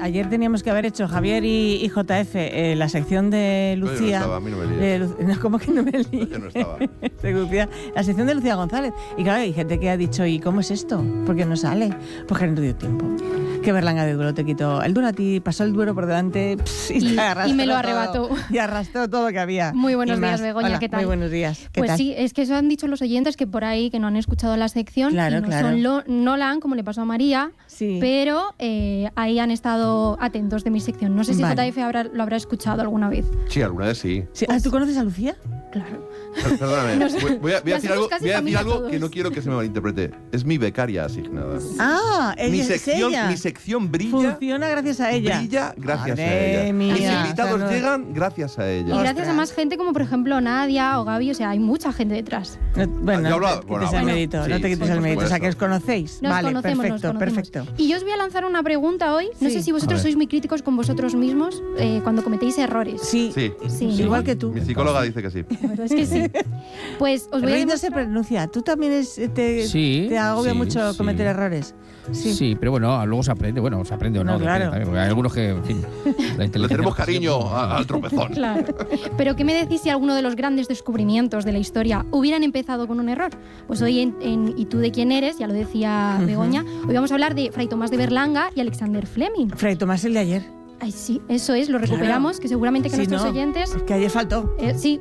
ayer teníamos que haber hecho Javier y JF la sección de Lucía. Yo no estaba, a mí no me líes. No, ¿cómo que no me líes? Yo no estaba. De Lucía, la sección de Lucía González. Y claro, hay gente que ha dicho, ¿y cómo es esto? ¿Por qué no sale? Pues que no dio tiempo. Que Berlanga de Duero te quitó el Duero a ti, pasó el Duero por delante y me lo arrebató. Y arrastró todo lo que había. Muy buenos días, Begoña, Hola, ¿qué tal? Muy buenos días. ¿Qué pues tal? sí, es que eso han dicho los oyentes que por ahí que no han escuchado la sección Claro, y no claro. son Nolan, como le pasó a María, Sí. pero ahí han estado atentos de mi sección. No sé si Vale. JF lo habrá escuchado alguna vez. Sí, alguna vez sí. Sí. ¿Tú conoces a Lucía? Claro. Perdóname, No sé. voy a Ya decir somos algo, casi voy a decir familia algo todos. que no quiero que se me malinterprete. Es mi becaria asignada. Ah, Mi es sección, ella. mi sección brilla Funciona gracias a ella. Brilla gracias Madre a ella. mía, Mis o invitados sea, no- llegan gracias a Y ella. gracias a más gente como por ejemplo Nadia o Gaby, o sea, hay mucha gente detrás. Bueno, Yo hablaba- no te quites bueno, el bueno, mérito, sí, no te quites sí, el por mérito. O sea, que os supuesto. conocéis. Nos Vale, conocemos, perfecto, nos conocemos. perfecto. Y yo os voy a lanzar una pregunta hoy. No Sí. sé si vosotros A ver. sois muy críticos con vosotros mismos cuando cometéis errores. Sí, Sí. Sí. igual que tú. Mi psicóloga dice que sí. La verdad es que sí. Pues os voy a Rey no se demostrar... pronuncia. ¿Tú también Sí, te agobia sí, mucho sí. cometer errores? Sí, pero bueno, luego se aprende. Bueno, se aprende o no. No, depende claro. también, porque hay algunos que, en fin, la Le inteligencia tenemos no pasa cariño tiempo. al tropezón. Claro. Pero ¿qué me decís si alguno de los grandes descubrimientos de la historia hubieran empezado con un error? Pues hoy en ¿Y tú de quién eres? Ya lo decía Begoña. Hoy vamos a hablar de Fray Tomás de Berlanga y Alexander Fleming. Fray Tomás el de ayer. Ay, sí, eso es, lo recuperamos, Claro. que seguramente que Sí, nuestros no, oyentes... es que ayer faltó. Sí.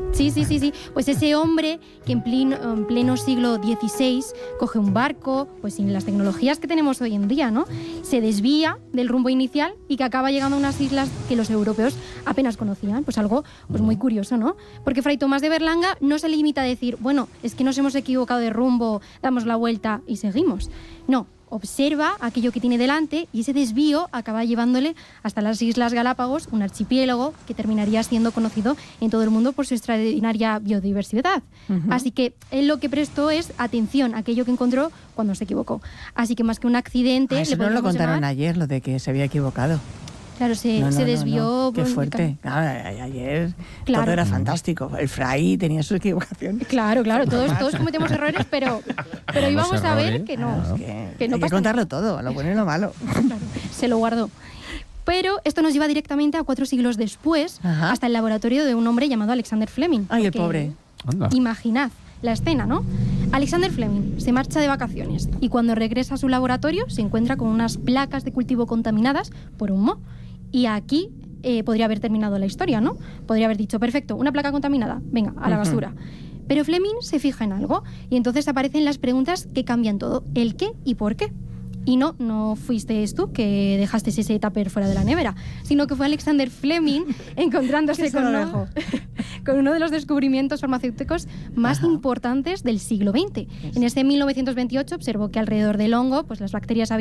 Pues ese hombre que en pleno siglo XVI coge un barco, pues sin las tecnologías que tenemos hoy en día, ¿no? Se desvía del rumbo inicial y que acaba llegando a unas islas que los europeos apenas conocían. Pues algo pues muy curioso, ¿no? Porque Fray Tomás de Berlanga no se limita a decir, bueno, es que nos hemos equivocado de rumbo, damos la vuelta y seguimos. No. Observa aquello que tiene delante y ese desvío acaba llevándole hasta las Islas Galápagos, un archipiélago que terminaría siendo conocido en todo el mundo por su extraordinaria biodiversidad. Así que él lo que prestó es atención a aquello que encontró cuando se equivocó. Así que más que un accidente... Eso le no lo podríamos contaron llamar- ayer, lo de que se había equivocado. Claro, se desvió... No. Qué por- fuerte. Claro, ayer Claro. todo era fantástico. El fray tenía sus equivocaciones. Claro, todos cometemos errores, pero íbamos a ver que no, Claro, es que no hay que pasa contarlo todo, lo bueno y lo malo. Claro, se lo guardó. Pero esto nos lleva directamente a 4 siglos después, Ajá. hasta el laboratorio de un hombre llamado Alexander Fleming. Ay, el Porque pobre. Anda. Imaginad la escena, ¿no? Alexander Fleming se marcha de vacaciones y cuando regresa a su laboratorio se encuentra con unas placas de cultivo contaminadas por un moho. Y aquí podría haber terminado la historia, ¿no? Podría haber dicho, perfecto, una placa contaminada, venga, a la basura. Pero Fleming se fija en algo y entonces aparecen las preguntas que cambian todo, el qué y por qué. Y no fuiste tú que dejaste ese tupper fuera de la nevera, sino que fue Alexander Fleming encontrándose Que se lo dejó. con uno de los descubrimientos farmacéuticos más importantes del siglo XX. En este 1928 observó que alrededor del hongo, pues las bacterias